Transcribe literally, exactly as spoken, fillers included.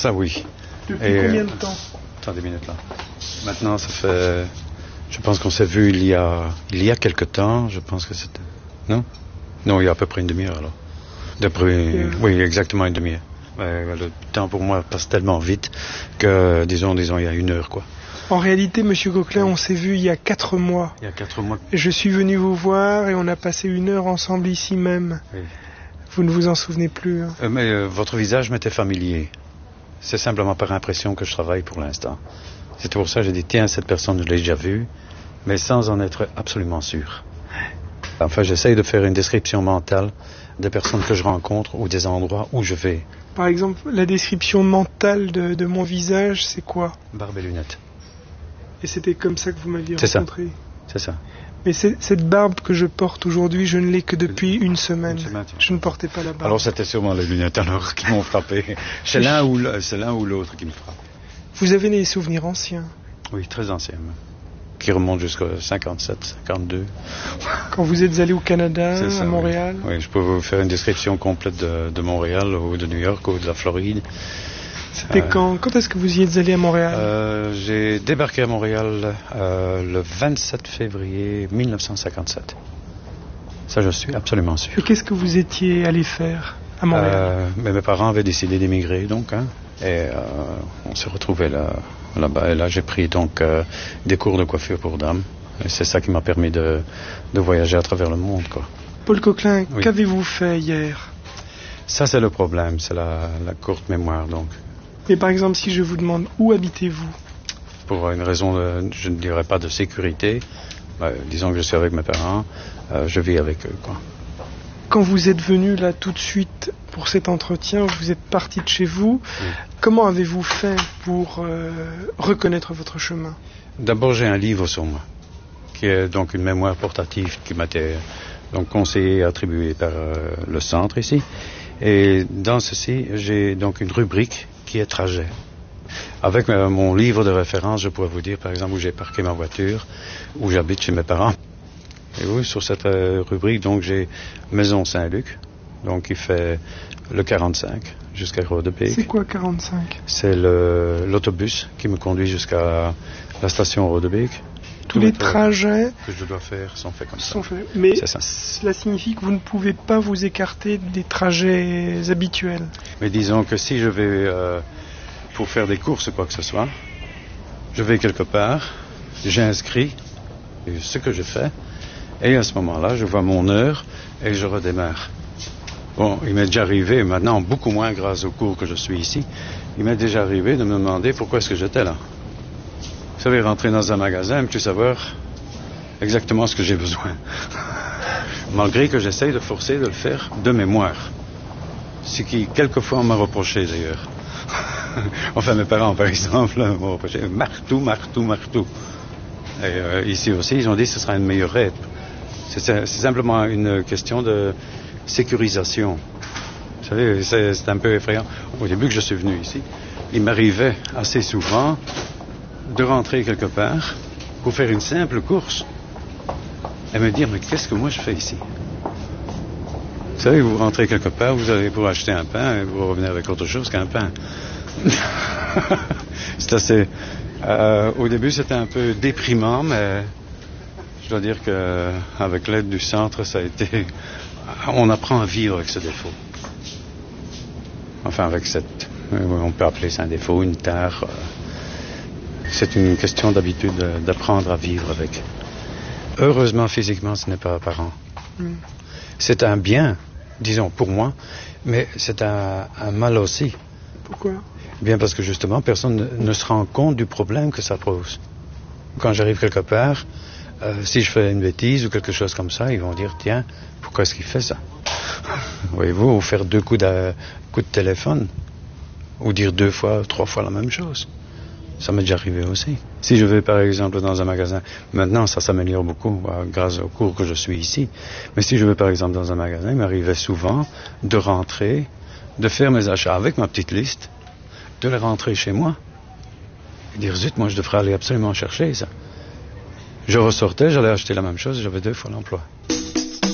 ça oui. Depuis Et, combien de temps? Attendez une minute là. Maintenant, ça fait... Je pense qu'on s'est vu il y a, il y a quelque temps. Je pense que c'était... Non? Non, il y a à peu près une demi-heure alors. D'après... Euh... Oui, exactement une demi-heure. Euh, le temps pour moi passe tellement vite que, disons, disons, il y a une heure, quoi. En réalité, Monsieur Coquelin, on s'est vu il y a quatre mois. Il y a quatre mois. Je suis venu vous voir et on a passé une heure ensemble ici même. Oui. Vous ne vous en souvenez plus, hein? euh, Mais euh, votre visage m'était familier. C'est simplement par impression que je travaille pour l'instant. C'est pour ça que j'ai dit, tiens, cette personne, je l'ai déjà vue, mais sans en être absolument sûr. Enfin, j'essaye de faire une description mentale des personnes que je rencontre ou des endroits où je vais. Par exemple, la description mentale de, de mon visage, c'est quoi? Barbe et lunettes. Et c'était comme ça que vous m'aviez c'est rencontré? C'est ça. Mais cette barbe que je porte aujourd'hui, je ne l'ai que depuis une semaine. Une semaine je ne portais pas la barbe. Alors c'était sûrement les lunettes alors qui m'ont frappé. C'est l'un ou l'autre qui me frappe. Vous avez des souvenirs anciens? Oui, très anciens. Qui remontent jusqu'à cinquante-sept, cinquante-deux. Quand vous êtes allé au Canada, ça, à Montréal? Oui. oui, je peux vous faire une description complète de, de Montréal ou de New York ou de la Floride. C'était euh, quand Quand est-ce que vous y êtes allé à Montréal? euh, J'ai débarqué à Montréal euh, le vingt-sept février mille neuf cent cinquante-sept. Ça, je suis absolument sûr. Et qu'est-ce que vous étiez allé faire à Montréal? euh, mais Mes parents avaient décidé d'émigrer, donc, hein, et euh, on s'est retrouvés là, là-bas. Et là, j'ai pris donc euh, des cours de coiffure pour dames. Et c'est ça qui m'a permis de, de voyager à travers le monde, quoi. Paul Coquelin, oui. Qu'avez-vous fait hier? Ça, c'est le problème, c'est la, la courte mémoire, donc. Mais par exemple, si je vous demande où habitez-vous? Pour une raison, de, je ne dirais pas de sécurité, euh, disons que je suis avec mes parents, euh, je vis avec eux, quoi. Quand vous êtes venu là tout de suite pour cet entretien, vous êtes parti de chez vous, oui. Comment avez-vous fait pour euh, reconnaître votre chemin? D'abord, j'ai un livre sur moi, qui est donc une mémoire portative qui m'a été donc conseillée, attribuée par euh, le centre ici. Et dans ceci, j'ai donc une rubrique qui est trajet. Avec euh, mon livre de référence, je pourrais vous dire, par exemple, où j'ai parqué ma voiture, où j'habite chez mes parents. Et oui, sur cette euh, rubrique, donc, j'ai Maison Saint-Luc, donc qui fait le quarante-cinq jusqu'à Rodebeke. C'est quoi quarante-cinq? C'est le, l'autobus qui me conduit jusqu'à la station Rodebeke. Tous les trajets que je dois faire sont faits comme ça. Sont faits. Mais ça. Cela signifie que vous ne pouvez pas vous écarter des trajets habituels. Mais disons que si je vais euh, pour faire des courses ou quoi que ce soit, je vais quelque part, j'inscris ce que je fais, et à ce moment-là, je vois mon heure et je redémarre. Bon, il m'est déjà arrivé, maintenant beaucoup moins grâce au cours que je suis ici, il m'est déjà arrivé de me demander pourquoi est-ce que j'étais là. Vous savez, rentrer dans un magasin et puis savoir exactement ce que j'ai besoin. Malgré que j'essaye de forcer de le faire de mémoire. Ce qui, quelquefois, on m'a reproché d'ailleurs. Enfin, mes parents, par exemple, m'ont reproché martou, martou, martou. Et euh, ici aussi, ils ont dit que ce sera une meilleure aide. C'est, c'est simplement une question de sécurisation. Vous savez, c'est, c'est un peu effrayant. Au début que je suis venu ici, il m'arrivait assez souvent de rentrer quelque part pour faire une simple course et me dire, mais qu'est-ce que moi je fais ici? Vous savez, vous rentrez quelque part, vous allez pour acheter un pain et vous revenez avec autre chose qu'un pain. C'est assez... Euh, au début, c'était un peu déprimant, mais je dois dire qu'avec l'aide du centre, ça a été... On apprend à vivre avec ce défaut. Enfin, avec cette... On peut appeler ça un défaut, une tare... C'est une question d'habitude d'apprendre à vivre avec. Heureusement, physiquement, ce n'est pas apparent. Mm. C'est un bien, disons, pour moi, mais c'est un, un mal aussi. Pourquoi? Bien parce que justement, personne ne, ne se rend compte du problème que ça pose. Quand j'arrive quelque part, euh, si je fais une bêtise ou quelque chose comme ça, ils vont dire, tiens, pourquoi est-ce qu'il fait ça? Voyez-vous, ou faire deux coups de, coups de téléphone, ou dire deux fois, trois fois la même chose. Ça m'est déjà arrivé aussi. Si je vais par exemple dans un magasin, maintenant ça s'améliore beaucoup euh, grâce au cours que je suis ici, mais si je vais par exemple dans un magasin, il m'arrivait souvent de rentrer, de faire mes achats avec ma petite liste, de les rentrer chez moi, et dire zut, moi je devrais aller absolument chercher ça. Je ressortais, j'allais acheter la même chose, j'avais deux fois l'emploi.